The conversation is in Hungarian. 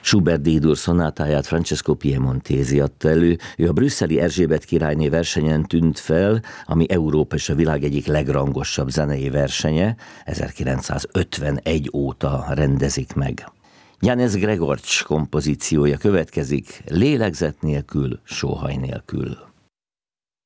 Schubert D-dur szonátáját Francesco Piemontesi adta elő. Ő a brüsszeli Erzsébet királyné versenyen tűnt fel, ami Európa és a világ egyik legrangosabb zenei versenye. 1951 óta rendezik meg. Janez Gregorcs kompozíciója következik, lélegzet nélkül, sóhaj nélkül.